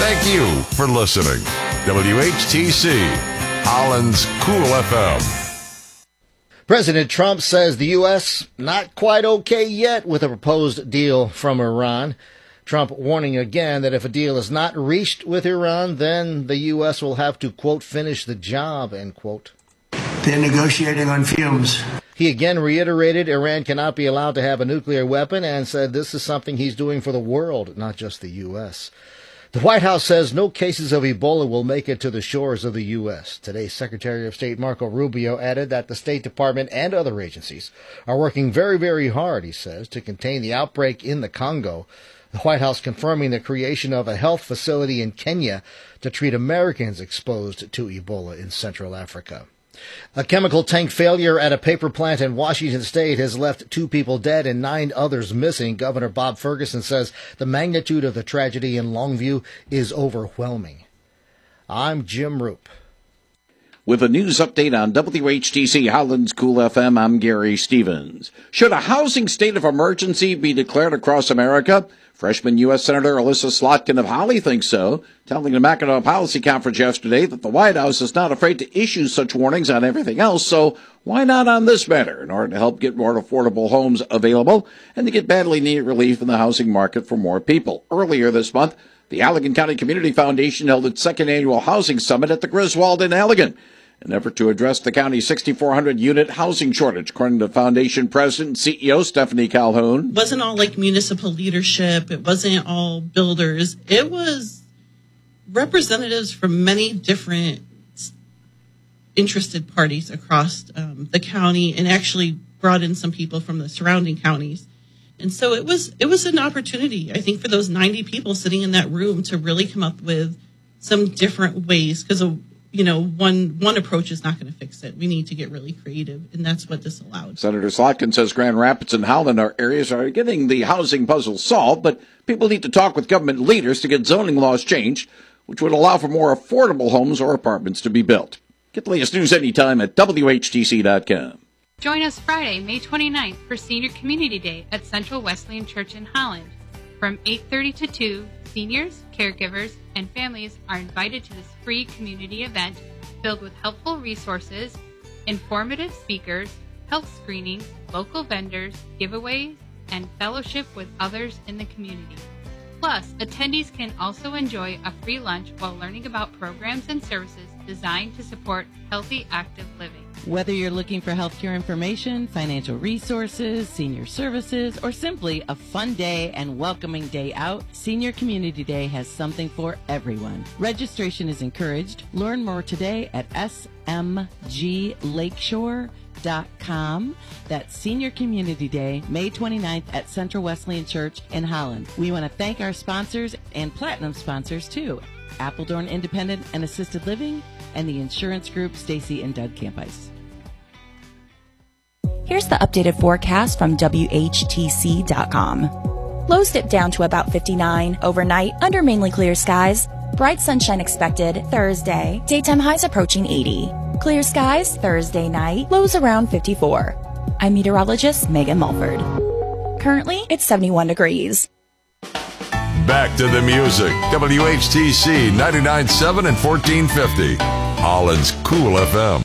Thank you for listening. WHTC, Holland's Cool FM. President Trump says the U.S. not quite okay yet with a proposed deal from Iran. Trump warning again that if a deal is not reached with Iran, then the U.S. will have to, quote, finish the job, end quote. They're negotiating on fumes. He again reiterated Iran cannot be allowed to have a nuclear weapon and said this is something he's doing for the world, not just the U.S. The White House says no cases of Ebola will make it to the shores of the U.S. Today, Secretary of State Marco Rubio added that the State Department and other agencies are working very, very hard, he says, to contain the outbreak in the Congo. The White House confirming the creation of a health facility in Kenya to treat Americans exposed to Ebola in Central Africa. A chemical tank failure at a paper plant in Washington State has left 2 people dead and 9 others missing. Governor Bob Ferguson says the magnitude of the tragedy in Longview is overwhelming. I'm Jim Roop. With a news update on WHTC Holland's Cool FM, I'm Gary Stevens. Should a housing state of emergency be declared across America? Freshman U.S. Senator Alyssa Slotkin of Holly thinks so, telling the Mackinac Policy Conference yesterday that the White House is not afraid to issue such warnings on everything else, so why not on this matter in order to help get more affordable homes available and to get badly needed relief in the housing market for more people. Earlier this month, the Allegan County Community Foundation held its second annual housing summit at the Griswold in Allegan, an effort to address the county's 6,400-unit housing shortage, according to Foundation President and CEO Stephanie Calhoun. It wasn't all like municipal leadership. It wasn't all builders. It was representatives from many different interested parties across the county, and actually brought in some people from the surrounding counties. And so it was an opportunity, I think, for those 90 people sitting in that room to really come up with some different ways, because one approach is not going to fix it. We need to get really creative, and that's what this allowed. Senator Slotkin says Grand Rapids and Howland are areas are getting the housing puzzle solved, but people need to talk with government leaders to get zoning laws changed, which would allow for more affordable homes or apartments to be built. Get the latest news anytime at WHTC.com. Join us Friday, May 29th for Senior Community Day at Central Wesleyan Church in Holland. From 8:30 to 2, seniors, caregivers, and families are invited to this free community event filled with helpful resources, informative speakers, health screenings, local vendors, giveaways, and fellowship with others in the community. Plus, attendees can also enjoy a free lunch while learning about programs and services designed to support healthy, active living. Whether you're looking for healthcare information, financial resources, senior services, or simply a fun day and welcoming day out, Senior Community Day has something for everyone. Registration is encouraged. Learn more today at smglakeshore.com. That's Senior Community Day, May 29th at Central Wesleyan Church in Holland. We want to thank our sponsors and platinum sponsors too, Appledorn Independent and Assisted Living, and the insurance group Stacy and Doug Campice. Here's the updated forecast from WHTC.com. Lows dip down to about 59 overnight under mainly clear skies. Bright sunshine expected Thursday. Daytime highs approaching 80. Clear skies Thursday night. Lows around 54. I'm meteorologist Megan Mulford. Currently, it's 71 degrees. Back to the music. WHTC 99.7 and 1450. Holland's Cool FM.